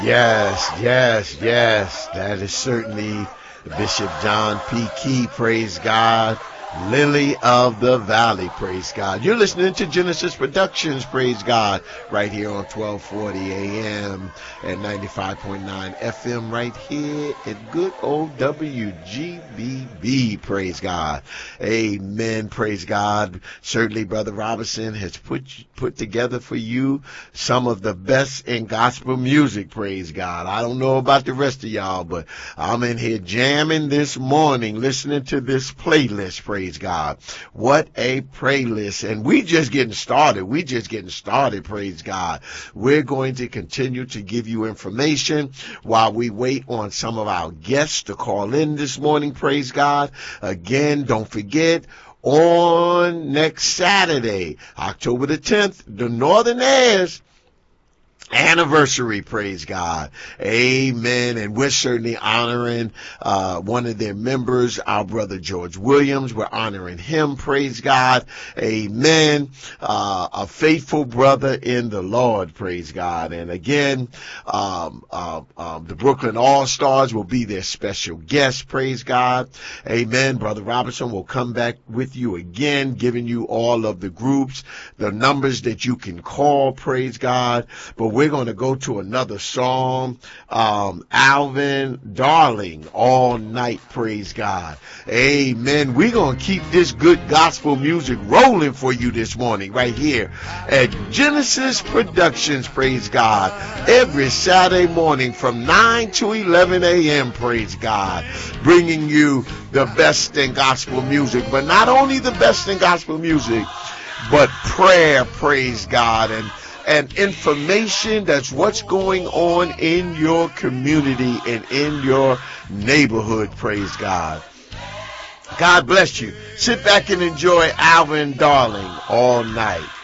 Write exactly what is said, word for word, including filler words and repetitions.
Yes, yes, yes. That is certainly Bishop John P. Key, praise God. Lily of the Valley, praise God. You're listening to Genesis Productions, praise God, right here on twelve forty A M and ninety-five point nine F M right here at good old W G B B, praise God. Amen, praise God. Certainly Brother Robinson has put put together for you some of the best in gospel music, praise God. I don't know about the rest of y'all, but I'm in here jamming this morning, listening to this playlist, praise God. What a playlist. And we just getting started. We just getting started, praise God. We're going to continue to give you information while we wait on some of our guests to call in this morning, praise God. Again, don't forget, on next Saturday, October the tenth, the Northern Heirs anniversary, praise God. Amen. And we're certainly honoring uh one of their members, our brother George Williams. We're honoring him, praise God. Amen. Uh a faithful brother in the Lord, praise God. And again, um, uh, um the Brooklyn All-Stars will be their special guest, praise God. Amen. Brother Robinson will come back with you again, giving you all of the groups, the numbers that you can call, praise God. But we're going to go to another song, um, Alvin Darling, All Night, praise God. Amen. We're going to keep this good gospel music rolling for you this morning right here at Genesis Productions, praise God. Every Saturday morning from nine to eleven A M, praise God. Bringing you the best in gospel music, but not only the best in gospel music, but prayer, praise God, and and information that's what's going on in your community and in your neighborhood, praise God. God bless you. Sit back and enjoy Alvin Darling, All Night.